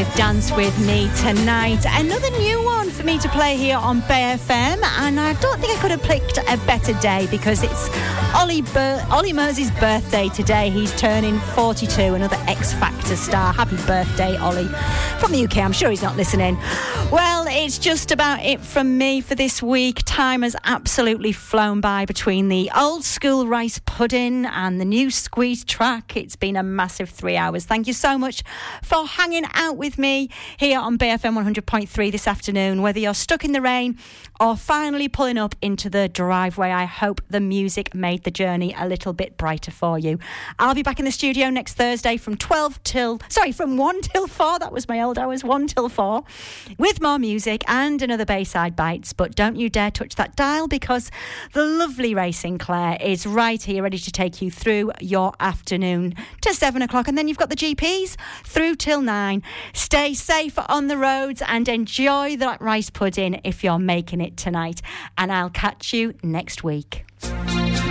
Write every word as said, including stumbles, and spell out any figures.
with Dance With Me Tonight. Another new one for me to play here on Bay F M, and I don't think I could have picked a better day because it's Ollie, Bur- Ollie Mersey's birthday today. He's turning forty-two, another X Factor star. Happy birthday, Ollie. From the U K, I'm sure he's not listening. Well, it's just about it from me for this week. Time has absolutely flown by between the old school rice pudding and the new squeeze track. It's been a massive three hours. Thank you so much for hanging out with me here on Bay F M one hundred point three this afternoon. Whether you're stuck in the rain or finally pulling up into the driveway, I hope the music made the journey a little bit brighter for you. I'll be back in the studio next Thursday from twelve till, sorry, from one till four. That was my old hours, one till four, with more music and another Bayside Bites. But don't you dare touch that dial, because the lovely Ray Sinclair is right here ready to take you through your afternoon to seven o'clock. And then you've got the G Ps through till nine. Stay safe on the roads and enjoy that rice pudding if you're making it tonight. And I'll catch you next week.